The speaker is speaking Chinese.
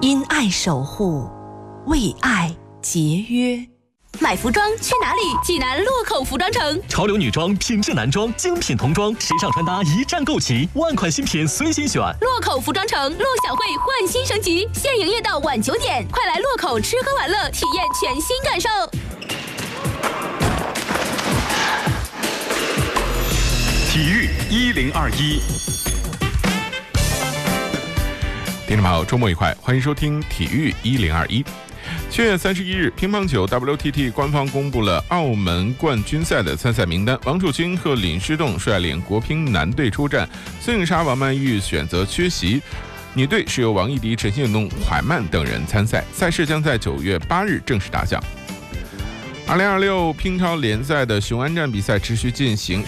因爱守护，为爱节约。 买服装去哪里？济南洛口服装城， 潮流女装、品质男装、精品童装、时尚穿搭一站购齐，万款新品随心选。 洛口服装城陆小慧焕新升级，现营业到晚9点，快来洛口吃喝玩乐，体验全新感受。 体育1021，听众朋友，周末愉快，欢迎收听体育1021。7月31日，乒乓球 WTT 官方公布了澳门冠军赛的参赛名单，王楚钦和林诗栋率领国乒男队出战，孙颖莎、王曼玉选择缺席。女队是由王艺迪、陈信东、怀曼等人参赛，赛事将在9月8日正式打响。2026乒超联赛的雄安站比赛持续进行